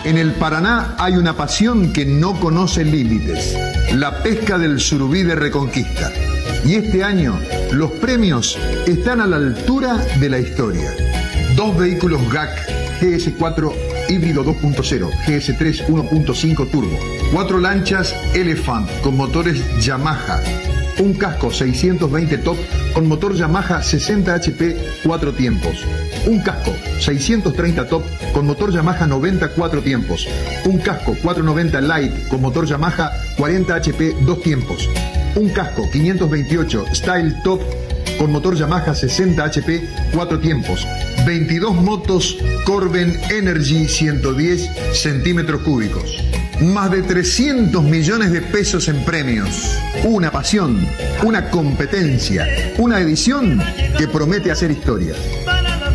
En el Paraná hay una pasión que no conoce límites, la pesca del surubí de Reconquista. Y este año los premios están a la altura de la historia. 2 vehículos GAC GS4 híbrido 2.0, GS3 1.5 turbo, 4 lanchas Elephant con motores Yamaha, un casco 620 top con motor Yamaha 60 HP 4 tiempos, un casco 630 top con motor Yamaha 90 4 tiempos, un casco 490 Light con motor Yamaha 40 HP 2 tiempos, un casco 528 Style Top con motor Yamaha 60 HP 4 tiempos, 22 motos Corben Energy 110 centímetros cúbicos. Más de 300 millones de pesos en premios. Una pasión, una competencia, una edición que promete hacer historia.